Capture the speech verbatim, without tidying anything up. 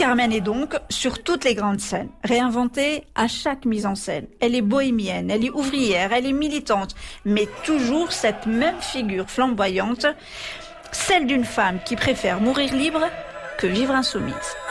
Carmen est donc sur toutes les grandes scènes, réinventée à chaque mise en scène. Elle est bohémienne, elle est ouvrière, elle est militante, mais toujours cette même figure flamboyante, celle d'une femme qui préfère mourir libre que vivre insoumise.